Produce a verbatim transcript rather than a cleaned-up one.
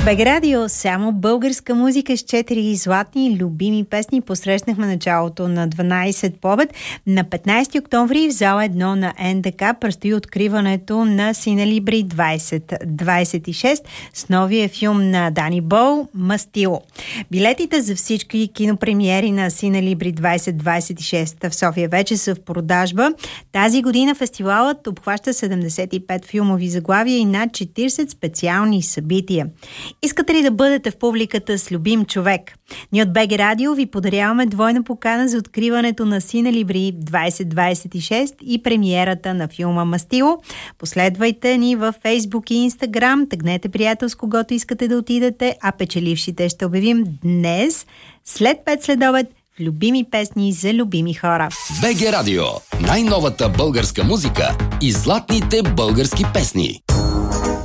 БГ Радио, само българска музика с четири златни любими песни. Посрещнахме началото на дванайсет по обед. На петнайсети октомври в зала едно на Ен Де Ка предстои откриването на Синелибри двайсет двайсет и шест с новия филм на Дани Бол «Мастило». Билетите за всички кинопремиери на Синелибри двайсет двайсет и шест в София вече са в продажба. Тази година фестивалът обхваща седемдесет и пет филмови заглавия и над четирийсет специални събития. Искате ли да бъдете в публиката с любим човек? Ние от БГ Радио ви подаряваме двойна покана за откриването на Синелибри двайсет двайсет и шест и премиерата на филма «Мастило». Последвайте ни във Фейсбук и Инстаграм, тъгнете приятел с когото искате да отидете, а печелившите ще обявим днес, след пет следобед, в любими песни за любими хора. БГ Радио. Най-новата българска музика и златните български песни.